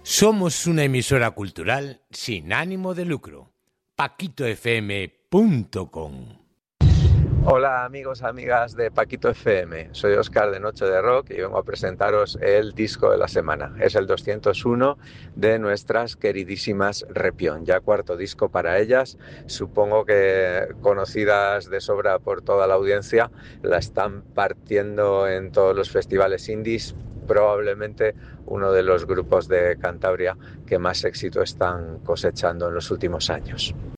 Somos una emisora cultural sin ánimo de lucro. paquitofm.com. Hola amigos, amigas de Paquito FM, soy Óscar de Noche de Rock y vengo a presentaros el disco de la semana. Es el 201 de nuestras queridísimas Repión, ya cuarto disco para ellas, supongo que conocidas de sobra por toda la audiencia, la están partiendo en todos los festivales indies, probablemente uno de los grupos de Cantabria que más éxito están cosechando en los últimos años.